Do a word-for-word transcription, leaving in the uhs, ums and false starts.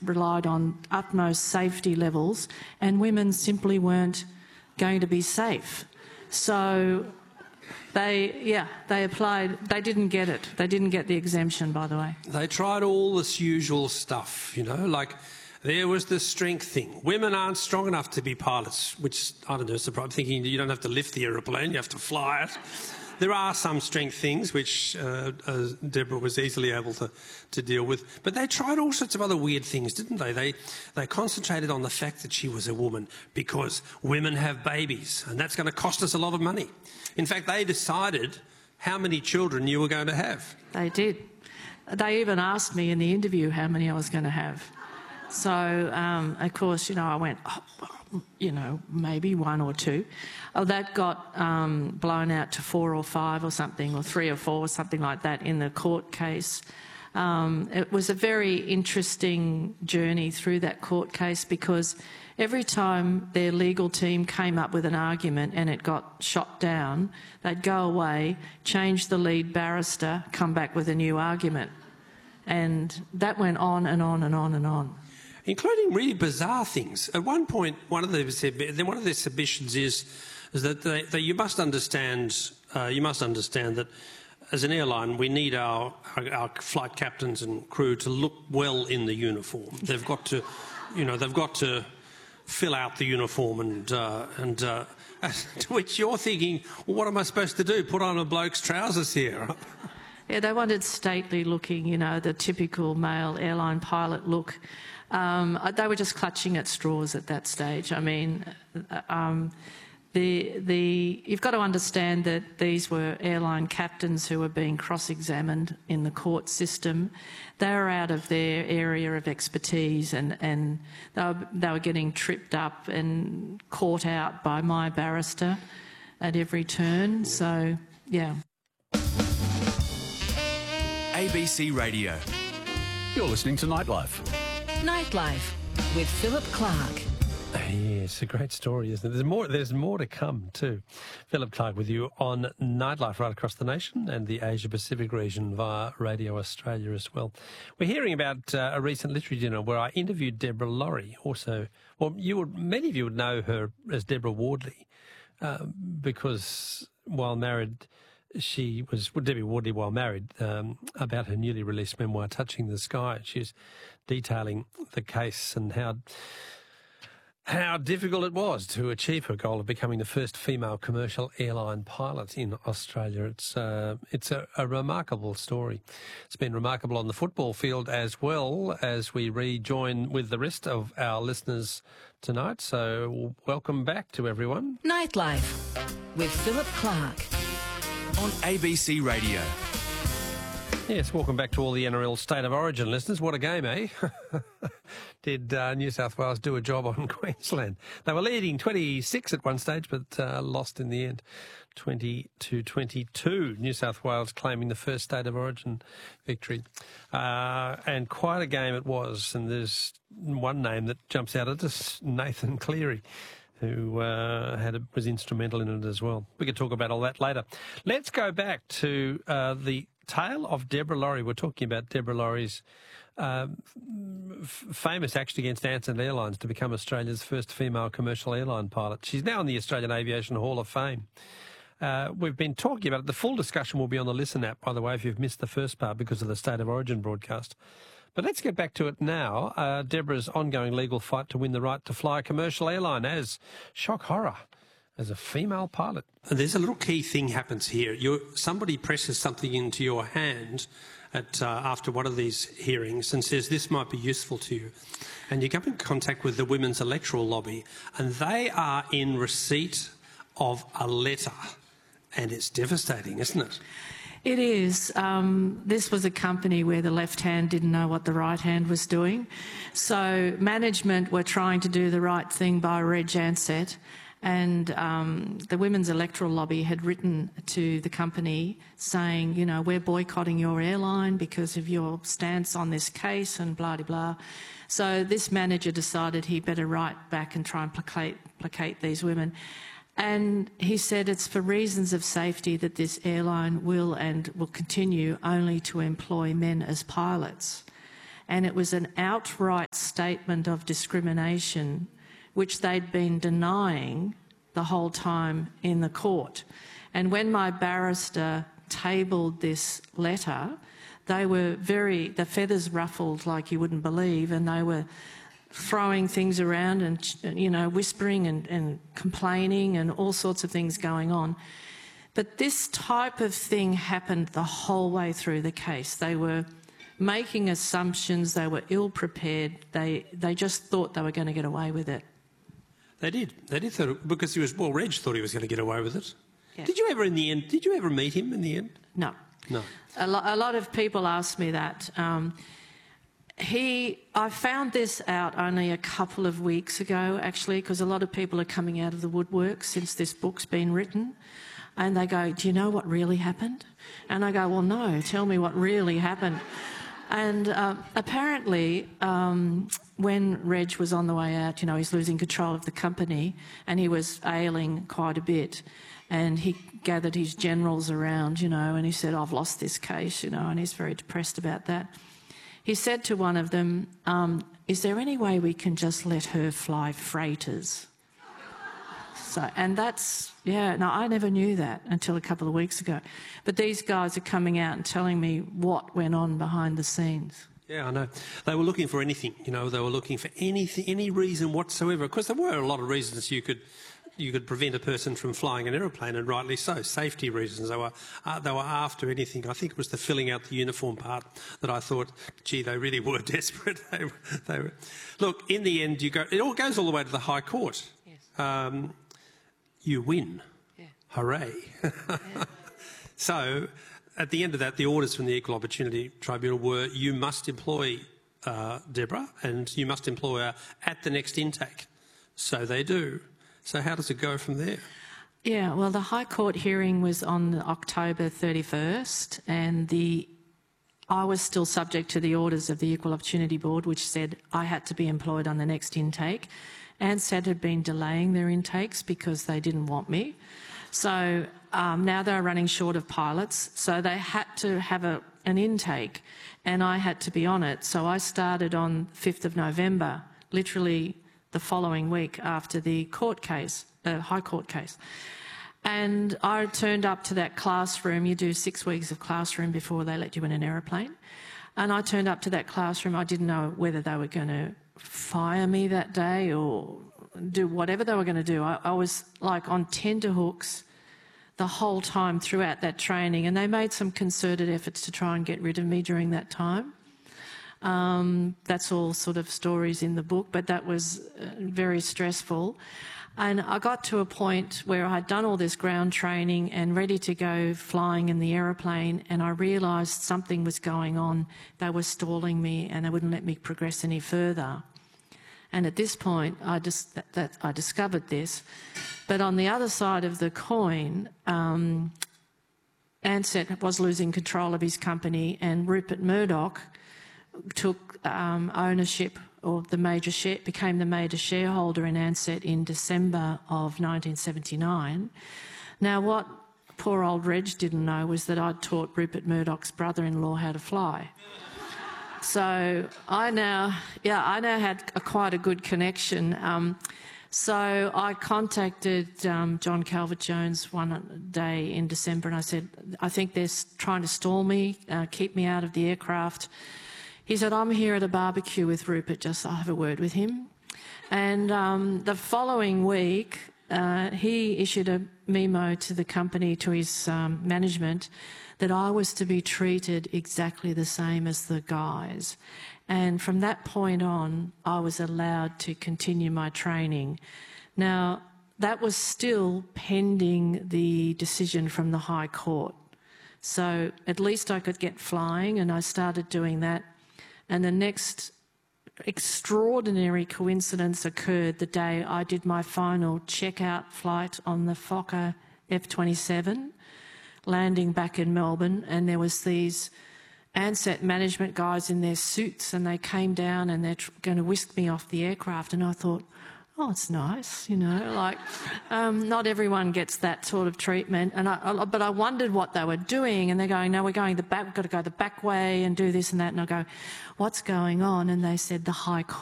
relied on utmost safety levels, and women simply weren't going to be safe. So they, yeah, they applied. They didn't get it. They didn't get the exemption, by the way. They tried all this usual stuff, you know, like there was the strength thing. Women aren't strong enough to be pilots, which, I don't know, I'm thinking you don't have to lift the aeroplane, you have to fly it. There are some strength things which uh, uh, Deborah was easily able to, to deal with. But they tried all sorts of other weird things, didn't they? They they concentrated on the fact that she was a woman because women have babies and that's going to cost us a lot of money. In fact, they decided how many children you were going to have. They did. They even asked me in the interview how many I was going to have. So, um, of course, you know, I went, oh, you know, maybe one or two. Oh, that got um, blown out to four or five or something, or three or four or something like that in the court case. Um, it was a very interesting journey through that court case because every time their legal team came up with an argument and it got shot down, they'd go away, change the lead barrister, come back with a new argument. And that went on and on and on and on. Including really bizarre things. At one point, one of the one of their submissions is, is that, they, that you must understand uh, you must understand that as an airline we need our, our our flight captains and crew to look well in the uniform. They've got to, you know, they've got to fill out the uniform and uh, and uh, to which you're thinking, well, what am I supposed to do? Put on a bloke's trousers here? Yeah, they wanted stately looking, you know, the typical male airline pilot look. Um, they were just clutching at straws at that stage. I mean, um, the, the, you've got to understand that these were airline captains who were being cross-examined in the court system. They were out of their area of expertise and, and they, were, they were getting tripped up and caught out by my barrister at every turn. So, yeah. A B C Radio. You're listening to Nightlife. Nightlife with Philip Clark. Yes, a great story, isn't it? There's more, there's more to come too. Philip Clark with you on Nightlife right across the nation and the Asia-Pacific region via Radio Australia as well. We're hearing about uh, a recent literary dinner where I interviewed Deborah Laurie. Also, well, you would, many of you would know her as Deborah Wardley uh, because while married, she was well, Debbie Wardley while married um, about her newly released memoir, Touching the Sky. She's detailing the case and how how difficult it was to achieve her goal of becoming the first female commercial airline pilot in Australia. It's uh, it's a, a remarkable story. It's been remarkable on the football field as well as we rejoin with the rest of our listeners tonight. So welcome back to everyone. Nightlife with Philip Clark. On A B C Radio. Yes, welcome back to all the N R L State of Origin listeners. What a game, eh? Did uh, New South Wales do a job on Queensland? They were leading twenty-six at one stage, but uh, lost in the end, twenty to twenty-two. New South Wales claiming the first State of Origin victory. Uh, and quite a game it was. And there's one name that jumps out at us, Nathan Cleary, who uh, had a, was instrumental in it as well. We could talk about all that later. Let's go back to uh, the tale of Deborah Laurie. We're talking about Deborah Laurie's um, f- famous action against Ansett Airlines to become Australia's first female commercial airline pilot. She's now in the Australian Aviation Hall of Fame. Uh, we've been talking about it. The full discussion will be on the Listen app, by the way, if you've missed the first part because of the State of Origin broadcast. But let's get back to it now. Uh, Deborah's ongoing legal fight to win the right to fly a commercial airline as, shock horror, as a female pilot. There's a little key thing happens here. You're, somebody presses something into your hand at, uh, after one of these hearings and says this might be useful to you. And you come in contact with the Women's Electoral Lobby and they are in receipt of a letter. And it's devastating, isn't it? It is. Um, this was a company where the left hand didn't know what the right hand was doing. So management were trying to do the right thing by Reg Ansett, and um, the Women's Electoral Lobby had written to the company saying, you know, we're boycotting your airline because of your stance on this case and blah, blah, blah. So this manager decided he better write back and try and placate, placate these women. And he said it's for reasons of safety that this airline will and will continue only to employ men as pilots. and it was an outright statement of discrimination, which they'd been denying the whole time in the court. And when my barrister tabled this letter, they were very, the feathers ruffled like you wouldn't believe, and they were throwing things around and, you know, whispering and, and complaining and all sorts of things going on. But this type of thing happened the whole way through the case. They were making assumptions, they were ill-prepared, they, they just thought they were going to get away with it. They did. They did, thought, because he was, well, Reg thought he was going to get away with it. Yeah. Did you ever, in the end, did you ever meet him in the end? No. No. A, lo a lot of people ask me that. Um, he, I found this out only a couple of weeks ago, actually, because a lot of people are coming out of the woodwork since this book's been written. And they go, do you know what really happened? And I go, well, no, tell me what really happened. And uh, apparently, um, when Reg was on the way out, you know, he's losing control of the company and he was ailing quite a bit. And he gathered his generals around, you know, and he said, I've lost this case, you know, and he's very depressed about that. He said to one of them, um, is there any way we can just let her fly freighters? So, and that's, yeah, no, I never knew that until a couple of weeks ago. But these guys are coming out and telling me what went on behind the scenes. Yeah, I know. They were looking for anything, you know, they were looking for anything, any reason whatsoever. Of course, there were a lot of reasons you could you could prevent a person from flying an aeroplane, and rightly so. Safety reasons. They were uh, they were after anything. I think it was the filling out the uniform part that I thought, gee, they really were desperate. they, they were. Look, in the end, you go. It all goes all the way to the High Court. Yes. Um, you win. Yeah. Hooray! Yeah. So, at the end of that, the orders from the Equal Opportunity Tribunal were: you must employ uh, Deborah, and you must employ her at the next intake. So they do. So how does it go from there? Yeah, well, the High Court hearing was on October thirty-first, and the I was still subject to the orders of the Equal Opportunity Board, which said I had to be employed on the next intake. ANZSAT had been delaying their intakes because they didn't want me. So um, now they're running short of pilots, so they had to have a, an intake, and I had to be on it. So I started on fifth of November, literally the following week after the court case, the High Court case. And I turned up to that classroom. You do six weeks of classroom before they let you in an aeroplane. And I turned up to that classroom. I didn't know whether they were going to fire me that day or do whatever they were going to do. I, I was like on tenterhooks the whole time throughout that training, and they made some concerted efforts to try and get rid of me during that time. Um, that's all sort of stories in the book, but that was uh, very stressful. And I got to a point where I'd done all this ground training and ready to go flying in the aeroplane, and I realised something was going on. They were stalling me and they wouldn't let me progress any further. And at this point, I, just, that, that, I discovered this. But on the other side of the coin, um, ANZSAT was losing control of his company, and Rupert Murdoch took um, ownership, or the major share, became the major shareholder in ANZSAT in December of nineteen seventy-nine. Now, what poor old Reg didn't know was that I'd taught Rupert Murdoch's brother-in-law how to fly. So I now, yeah, I now had a, quite a good connection. Um, so I contacted um, John Calvert-Jones one day in December, and I said, I think they're trying to stall me, uh, keep me out of the aircraft. He said, I'm here at a barbecue with Rupert, just I'll have a word with him. And um, the following week, uh, he issued a memo to the company, to his um, management, that I was to be treated exactly the same as the guys. And from that point on, I was allowed to continue my training. Now, that was still pending the decision from the High Court. So at least I could get flying, and I started doing that. And the next extraordinary coincidence occurred the day I did my final checkout flight on the Fokker F twenty-seven, landing back in Melbourne, and there was these ANZSAT management guys in their suits, and they came down and they're going to whisk me off the aircraft, and I thought, oh, it's nice, you know, like um, not everyone gets that sort of treatment. And I, I, but I wondered what they were doing, and they're going, no, we're going the back, we've got to go the back way and do this and that. And I go, what's going on? And they said the High